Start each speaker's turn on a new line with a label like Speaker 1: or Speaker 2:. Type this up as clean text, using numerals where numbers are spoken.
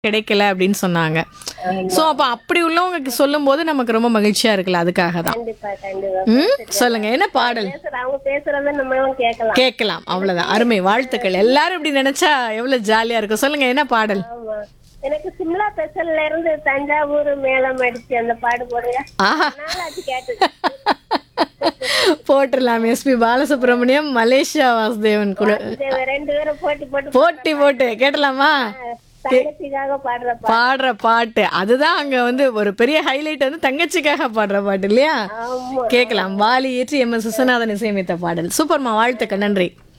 Speaker 1: கிடைக்கல அப்படின்னு சொன்னாங்க. ஸோ அப்போ அப்படி உள்ளவங்களுக்கு சொல்லும்போது நமக்கு ரொம்ப மகிழ்ச்சியா இருக்குல்ல, அதுக்காக தான்.
Speaker 2: கண்டிப்பா கண்டிப்பா
Speaker 1: சொல்லுங்க, என்ன பாடல்?
Speaker 2: அவங்க பேசுறத நம்மளும் கேட்கலாம்.
Speaker 1: கேட்கலாம், அவ்வளவுதான். அருமை, வாழ்த்துக்கள். எல்லாரும் இப்படி நினைச்சா எவ்வளவு ஜாலியா இருக்கும். சொல்லுங்க, என்ன பாடல்?
Speaker 2: ஆமா, எனக்கு சிம்லா ஸ்பெஷல்ல இருந்து தஞ்சாவூர் மேளம் அடிச்சு அந்த பாடு போடுங்க.
Speaker 1: ஆஹா,
Speaker 2: நாளாச்சு கேட்டு.
Speaker 1: போட்டுடலாம். எஸ்பி பாலசுப்ரமணியம், மலேசியா வாசுதேவன் கூட
Speaker 2: ரெண்டு பேரும் போட்டி போட்டு
Speaker 1: போட்டி போட்டு கேட்டலாமா?
Speaker 2: தங்கச்சிக்காக பாடுற
Speaker 1: பாடுற பாட்டு அதுதான் அங்க வந்து ஒரு பெரிய ஹைலைட், வந்து தங்கச்சிக்காக பாடுற பாட்டு இல்லையா?
Speaker 2: ஆமா.
Speaker 1: கேட்கலாம். வாலி ஏற்றி எம் எஸ் விஸ்வநாதன் இசையமைத்த பாடல். சூப்பர்மா, வாழ்த்துக்கள், நன்றி.